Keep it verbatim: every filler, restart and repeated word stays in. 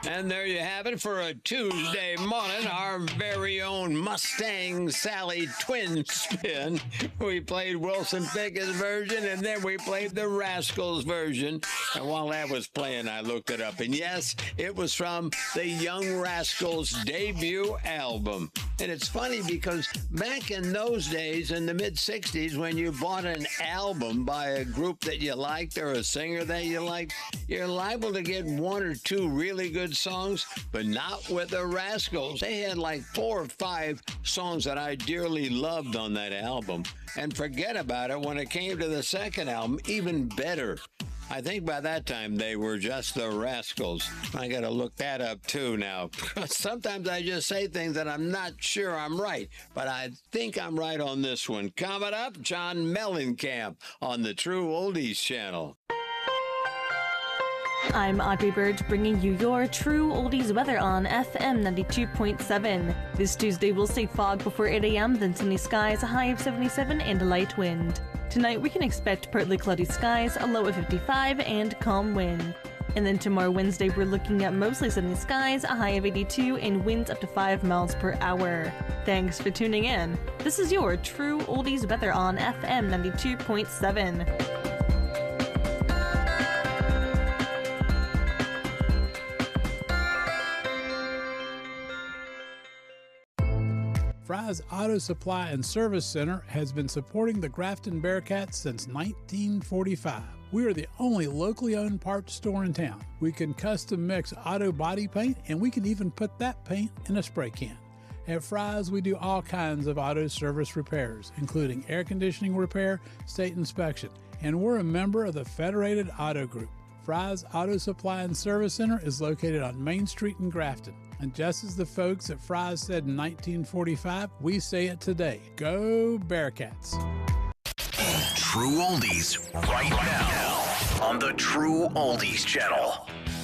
And there you have it for a Tuesday morning, our very own Mustang Sally twin spin. We played Wilson Pickett's version, and then we played the Rascals version. And while that was playing, I looked it up. And yes, it was from the Young Rascals debut album. And it's funny because back in those days, in the mid sixties, when you bought an album by a group that you liked or a singer that you liked, you're liable to get one or two really good songs, but not with the Rascals. They had like four or five songs that I dearly loved on that album. And forget about it, when it came to the second album, even better. I think by that time they were just the Rascals. I got to look that up too now. Sometimes I just say things that I'm not sure I'm right, but I think I'm right on this one. Coming up, John Mellencamp on the True Oldies channel. I'm Audrey Bird, bringing you your True Oldies weather on F M ninety-two point seven. This Tuesday we'll see fog before eight a.m., then sunny skies, a high of seventy-seven, and a light wind. Tonight we can expect partly cloudy skies, a low of fifty-five, and calm wind. And then tomorrow Wednesday we're looking at mostly sunny skies, a high of eighty-two, and winds up to five miles per hour. Thanks for tuning in. This is your True Oldies weather on F M ninety-two point seven. Fry's Auto Supply and Service Center has been supporting the Grafton Bearcats since nineteen forty-five. We are the only locally owned parts store in town. We can custom mix auto body paint, and we can even put that paint in a spray can. At Fry's, we do all kinds of auto service repairs, including air conditioning repair, state inspection, and we're a member of the Federated Auto Group. Fry's Auto Supply and Service Center is located on Main Street in Grafton. And just as the folks at Fry's said in nineteen forty-five, we say it today. Go Bearcats. True Oldies right now on the True Oldies channel.